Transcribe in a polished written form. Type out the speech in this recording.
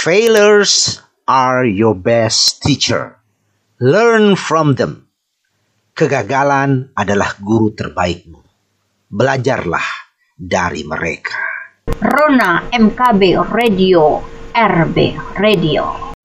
Failures are your best teacher. Learn from them. Kegagalan adalah guru terbaikmu. Belajarlah dari mereka. Rona MKB Radio, RB Radio.